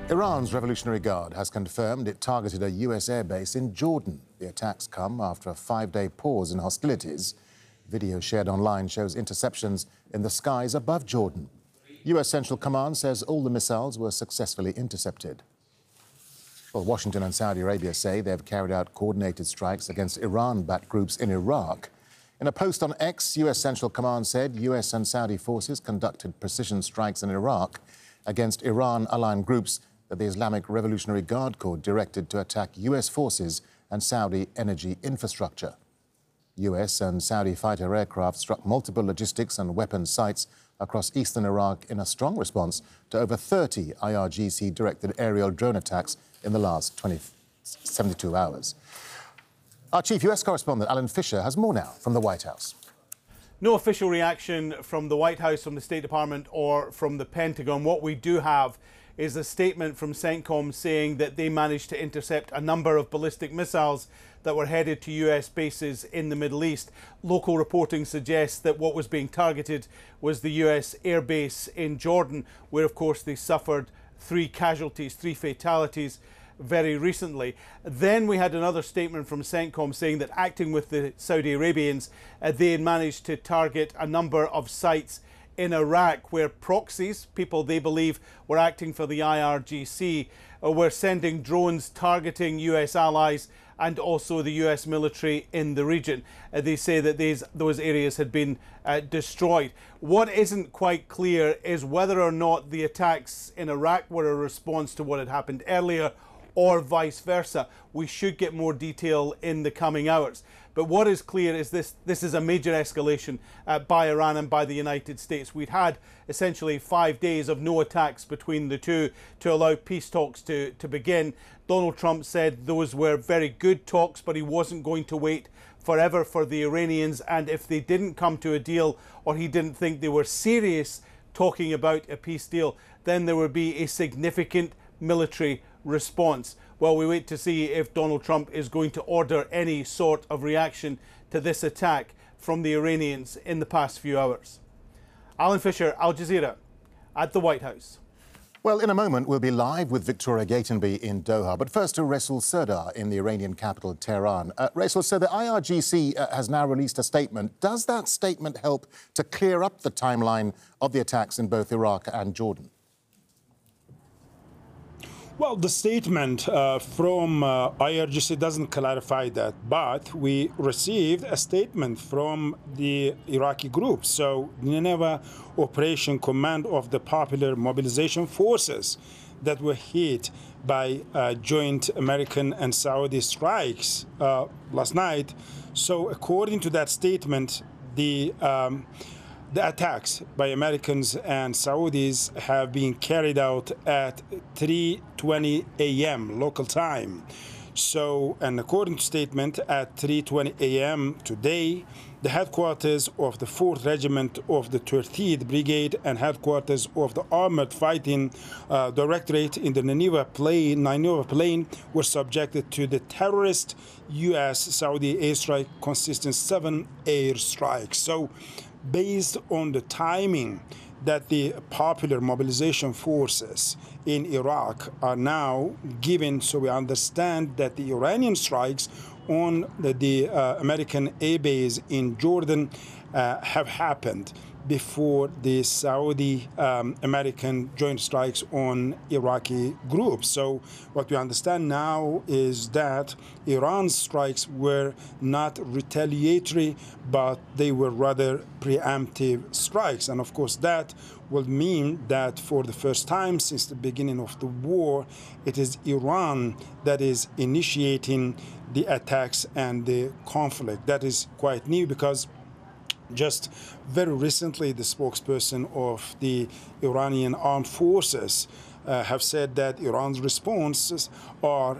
Iran's Revolutionary Guard has confirmed it targeted a US airbase in Jordan. The attacks come after a 5-day pause in hostilities. Video shared online shows interceptions in the skies above Jordan. US Central Command says all the missiles were successfully intercepted. Well, Washington and Saudi Arabia say they've carried out coordinated strikes against Iran-backed groups in Iraq. In a post on X, US Central Command said US and Saudi forces conducted precision strikes in Iraq against Iran-aligned groups that the Islamic Revolutionary Guard Corps directed to attack US forces and Saudi energy infrastructure. US and Saudi fighter aircraft struck multiple logistics and weapons sites across eastern Iraq in a strong response to over 30 IRGC-directed aerial drone attacks in the last 72 hours. Our chief US correspondent, Alan Fisher, has more now from the White House. No official reaction from the White House, from the State Department or from the Pentagon. What we do have is a statement from CENTCOM saying that they managed to intercept a number of ballistic missiles that were headed to US bases in the Middle East. Local reporting suggests that what was being targeted was the US airbase in Jordan, where of course they suffered 3 casualties, 3 fatalities very recently. Then we had another statement from CENTCOM saying that acting with the Saudi Arabians, they had managed to target a number of sites in Iraq where proxies, people they believe were acting for the IRGC, were sending drones targeting US allies and also the US military in the region. They say that those areas had been destroyed. What isn't quite clear is whether or not the attacks in Iraq were a response to what had happened earlier or vice versa. We should get more detail in the coming hours. But what is clear is this is a major escalation by Iran and by the United States. We'd had essentially 5 days of no attacks between the two to allow peace talks to begin. Donald Trump said those were very good talks, but he wasn't going to wait forever for the Iranians. And if they didn't come to a deal, or he didn't think they were serious talking about a peace deal, then there would be a significant military response. Well, we wait to see if Donald Trump is going to order any sort of reaction to this attack from the Iranians in the past few hours. Alan Fisher, Al Jazeera, at the White House. Well, in a moment, we'll be live with Victoria Gatenby in Doha. But first to Rasul Sardar in the Iranian capital, Tehran. Rasul, so the IRGC has now released a statement. Does that statement help to clear up the timeline of the attacks in both Iraq and Jordan? Well, the statement from IRGC doesn't clarify that, but we received a statement from the Iraqi group. So Nineveh Operation Command of the Popular Mobilization Forces that were hit by joint American and Saudi strikes last night. So according to that statement, the attacks by Americans and Saudis have been carried out at 3:20 a.m. local time. So, and according to statement, at 3:20 a.m. today, the headquarters of the 4th Regiment of the 13th Brigade and headquarters of the Armored Fighting Directorate in the Nineveh Plain were subjected to the terrorist U.S.-Saudi airstrike consisting 7 airstrikes. So, based on the timing that the Popular Mobilization Forces in Iraq are now given, so we understand that the Iranian strikes on the American airbase in Jordan have happened before the Saudi-American joint strikes on Iraqi groups. So what we understand now is that Iran's strikes were not retaliatory, but they were rather preemptive strikes. And of course, that will mean that for the first time since the beginning of the war, it is Iran that is initiating the attacks and the conflict. That is quite new because just very recently, the spokesperson of the Iranian armed forces have said that Iran's responses are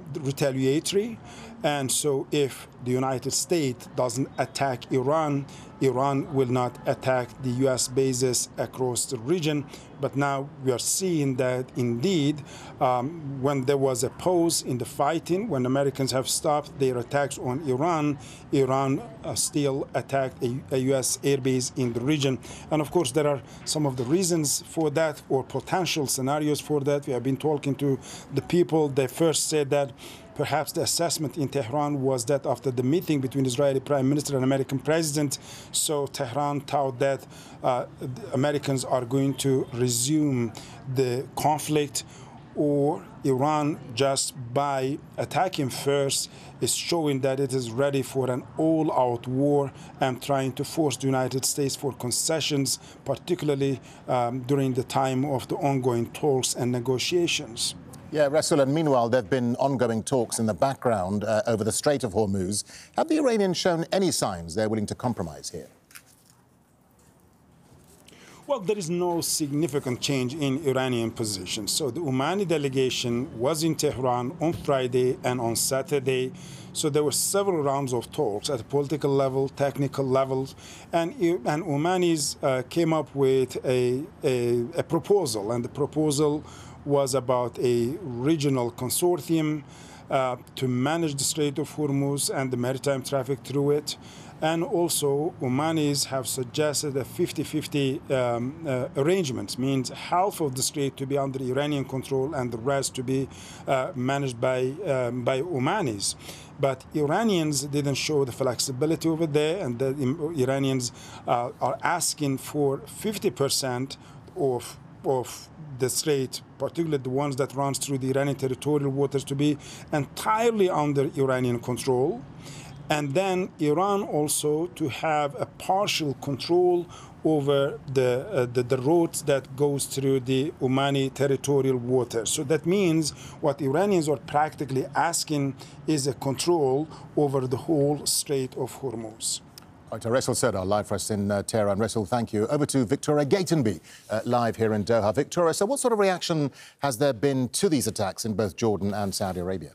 retaliatory. And so if the United States doesn't attack Iran Iran will not attack the U.S. bases across the region. But now we are seeing that indeed, when there was a pause in the fighting, when Americans have stopped their attacks on Iran, Iran still attacked a U.S. airbase in the region. And of course, there are some of the reasons for that, or potential scenarios for that. We have been talking to the people. They first said that perhaps the assessment in Tehran was that after the meeting between Israeli Prime Minister and American President, so Tehran thought that the Americans are going to resume the conflict, or Iran, just by attacking first, is showing that it is ready for an all-out war and trying to force the United States for concessions, particularly during the time of the ongoing talks and negotiations. Yeah, Rasul, and meanwhile, there have been ongoing talks in the background over the Strait of Hormuz. Have the Iranians shown any signs they're willing to compromise here? Well, there is no significant change in Iranian position. So the Omani delegation was in Tehran on Friday and on Saturday. So there were several rounds of talks at a political level, technical levels, and Omanis came up with a proposal, and the proposal was about a regional consortium to manage the Strait of Hormuz and the maritime traffic through it. And also, Omanis have suggested a 50-50 arrangement, means half of the strait to be under Iranian control and the rest to be managed by Omanis. But Iranians didn't show the flexibility over there, and the Iranians are asking for 50% of the strait, particularly the ones that runs through the Iranian territorial waters, to be entirely under Iranian control. And then Iran also to have a partial control over the roads that goes through the Omani territorial waters. So that means what Iranians are practically asking is a control over the whole Strait of Hormuz. Right, Rasul Serdar, live for us in Tehran. Rasul, thank you. Over to Victoria Gatenby, live here in Doha. Victoria, so what sort of reaction has there been to these attacks in both Jordan and Saudi Arabia?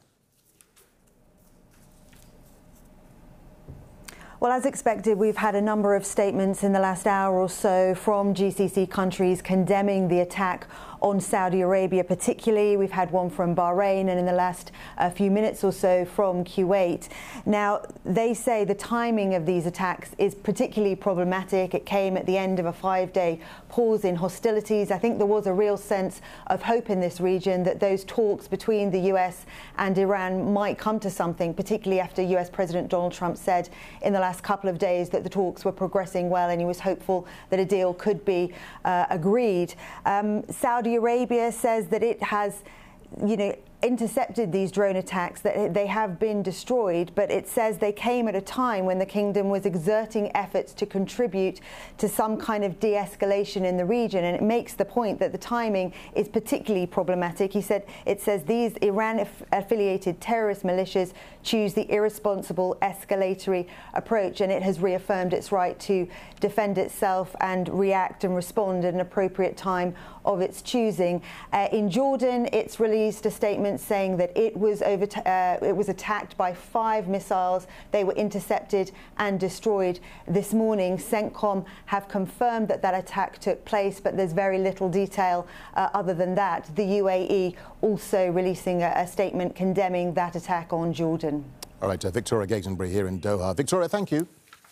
Well, as expected, we've had a number of statements in the last hour or so from GCC countries condemning the attack on Saudi Arabia particularly. We've had one from Bahrain and in the last few minutes or so from Kuwait. Now, they say the timing of these attacks is particularly problematic. It came at the end of a 5-day pause in hostilities. I think there was a real sense of hope in this region that those talks between the US and Iran might come to something, particularly after US President Donald Trump said in the last couple of days that the talks were progressing well and he was hopeful that a deal could be agreed. Saudi Arabia says that it has, intercepted these drone attacks, that they have been destroyed, but it says they came at a time when the kingdom was exerting efforts to contribute to some kind of de-escalation in the region. And it makes the point that the timing is particularly problematic. He said it says these Iran-affiliated terrorist militias choose the irresponsible escalatory approach, and it has reaffirmed its right to defend itself and react and respond at an appropriate time of its choosing. In Jordan, it's released a statement saying that it was attacked by 5 missiles. They were intercepted and destroyed this morning. CENTCOM have confirmed that that attack took place, but there's very little detail other than that. The UAE also releasing a statement condemning that attack on Jordan. All right, Victoria Gatenby here in Doha. Victoria, thank you.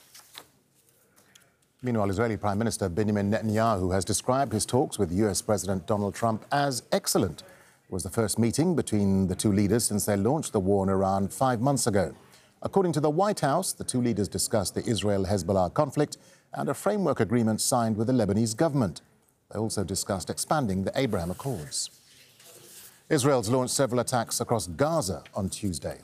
Meanwhile, Israeli Prime Minister Benjamin Netanyahu has described his talks with US President Donald Trump as excellent. It was the first meeting between the two leaders since they launched the war in Iran 5 months ago. According to the White House, the two leaders discussed the Israel-Hezbollah conflict and a framework agreement signed with the Lebanese government. They also discussed expanding the Abraham Accords. Israel's launched several attacks across Gaza on Tuesday.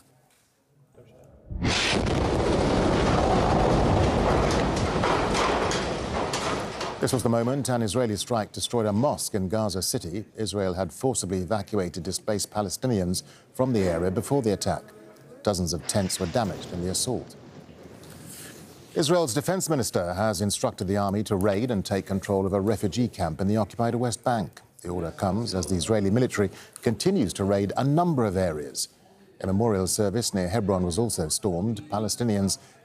This was the moment an Israeli strike destroyed a mosque in Gaza City. Israel had forcibly evacuated displaced Palestinians from the area before the attack. Dozens of tents were damaged in the assault. Israel's defense minister has instructed the army to raid and take control of a refugee camp in the occupied West Bank. The order comes as the Israeli military continues to raid a number of areas. A memorial service near Hebron was also stormed. Palestinians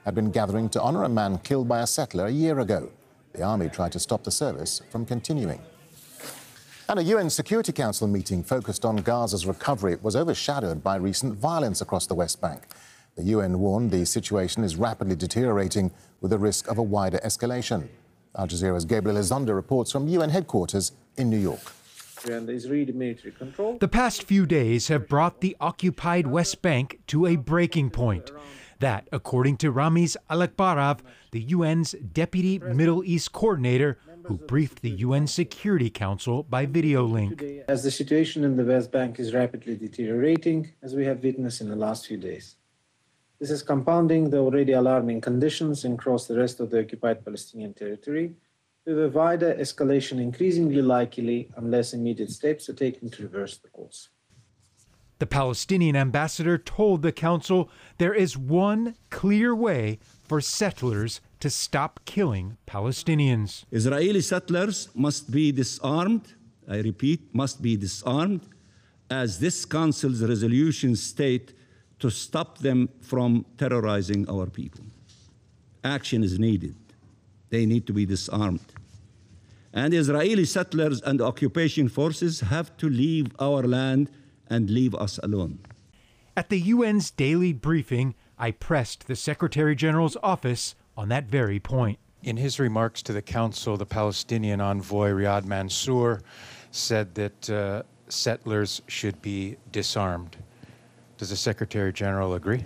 had been gathering to honor a man killed by a settler a year ago. The army tried to stop the service from continuing. And a UN Security Council meeting focused on Gaza's recovery was overshadowed by recent violence across the West Bank. The UN warned the situation is rapidly deteriorating with the risk of a wider escalation. Al Jazeera's Gabriel Elizondo reports from UN headquarters in New York. And the Israeli military control. The past few days have brought the occupied West Bank to a breaking point. That, according to Ramiz Alakbarov, the UN's deputy Middle East coordinator, who briefed the UN Security Council by video link. As the situation in the West Bank is rapidly deteriorating, as we have witnessed in the last few days. This is compounding the already alarming conditions across the rest of the occupied Palestinian territory, with a wider escalation increasingly likely unless immediate steps are taken to reverse the course. The Palestinian ambassador told the council there is one clear way for settlers to stop killing Palestinians. Israeli settlers must be disarmed, I repeat, must be disarmed, as this council's resolutions state, to stop them from terrorizing our people. Action is needed. They need to be disarmed. And Israeli settlers and occupation forces have to leave our land and leave us alone. At the UN's daily briefing, I pressed the Secretary General's office on that very point. In his remarks to the Council, the Palestinian envoy Riyad Mansour said that settlers should be disarmed. Does the Secretary General agree?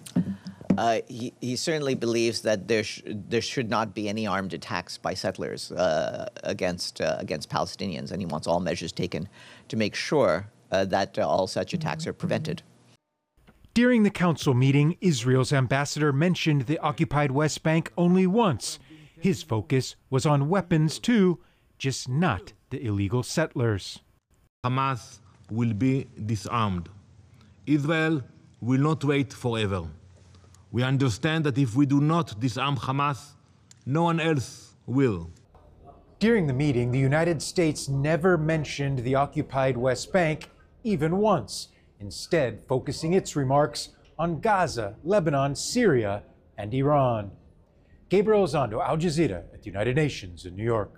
He certainly believes that there should not be any armed attacks by settlers against Palestinians, and he wants all measures taken to make sure that all such attacks are prevented. During the council meeting, Israel's ambassador mentioned the occupied West Bank only once. His focus was on weapons too, just not the illegal settlers. Hamas will be disarmed. Israel will not wait forever. We understand that if we do not disarm Hamas, no one else will. During the meeting, the United States never mentioned the occupied West Bank even once, instead focusing its remarks on Gaza, Lebanon, Syria, and Iran. Gabriel Elizondo, Al Jazeera at the United Nations in New York.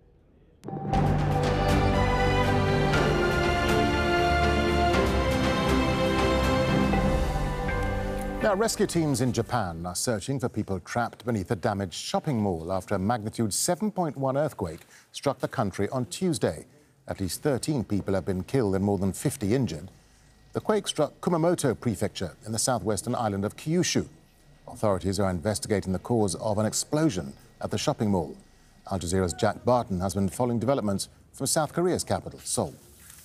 Now, rescue teams in Japan are searching for people trapped beneath a damaged shopping mall after a magnitude 7.1 earthquake struck the country on Tuesday. At least 13 people have been killed and more than 50 injured. The quake struck Kumamoto Prefecture in the southwestern island of Kyushu. Authorities are investigating the cause of an explosion at the shopping mall. Al Jazeera's Jack Barton has been following developments from South Korea's capital, Seoul.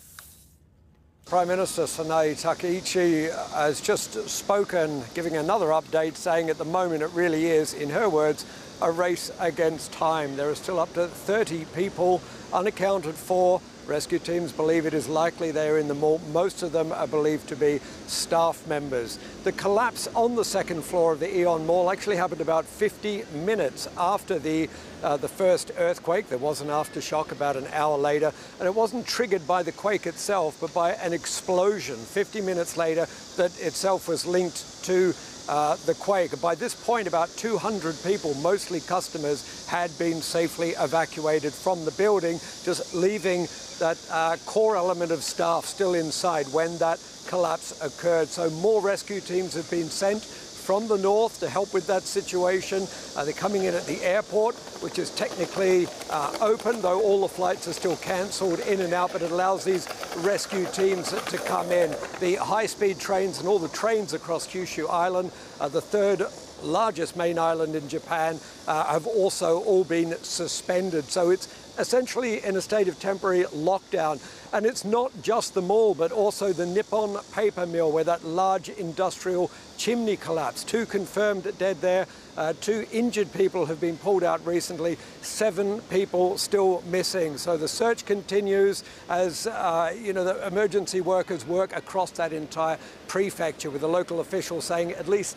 Prime Minister Sanae Takaichi has just spoken, giving another update, saying at the moment it really is, in her words, a race against time. There are still up to 30 people unaccounted for. Rescue teams believe it is likely they are in the mall. Most of them are believed to be staff members. The collapse on the second floor of the Aeon Mall actually happened about 50 minutes after the first earthquake. There was an aftershock about an hour later, and it wasn't triggered by the quake itself, but by an explosion 50 minutes later that itself was linked to the quake. By this point, about 200 people, mostly customers, had been safely evacuated from the building, just leaving that core element of staff still inside when that collapse occurred. So more rescue teams have been sent from the north to help with that situation. They're coming in at the airport, which is technically open, though all the flights are still cancelled in and out, but it allows these rescue teams to come in. The high-speed trains and all the trains across Kyushu Island, the third largest main island in Japan, have also all been suspended. So it's essentially in a state of temporary lockdown. And it's not just the mall, but also the Nippon paper mill, where that large industrial chimney collapsed. 2 confirmed dead there. 2 injured people have been pulled out recently. 7 people still missing. So the search continues as the emergency workers work across that entire prefecture, with the local officials saying at least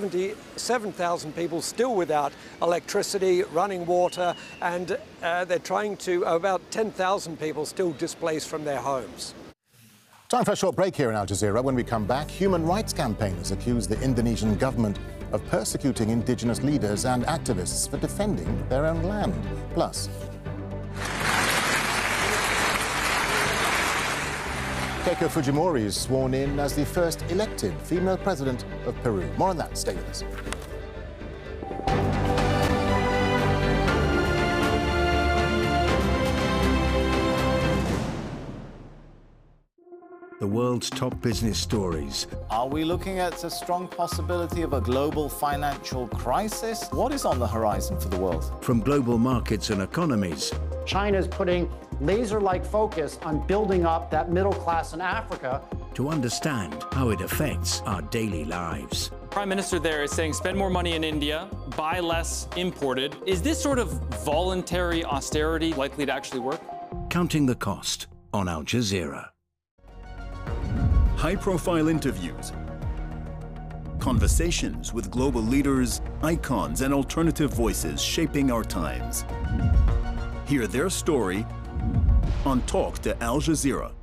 77,000 people still without electricity, running water, and they're trying to about 10,000 people still displaced from their homes. Time for a short break here in Al Jazeera. When we come back, human rights campaigners accuse the Indonesian government of persecuting indigenous leaders and activists for defending their own land. Plus, Keiko Fujimori is sworn in as the first elected female president of Peru. More on that. Stay with us. The world's top business stories. Are we looking at a strong possibility of a global financial crisis? What is on the horizon for the world? From global markets and economies. China's putting laser-like focus on building up that middle class in Africa. To understand how it affects our daily lives. Prime Minister there is saying spend more money in India, buy less imported. Is this sort of voluntary austerity likely to actually work? Counting the Cost on Al Jazeera. High-profile interviews, conversations with global leaders, icons, and alternative voices shaping our times. Hear their story on Talk to Al Jazeera.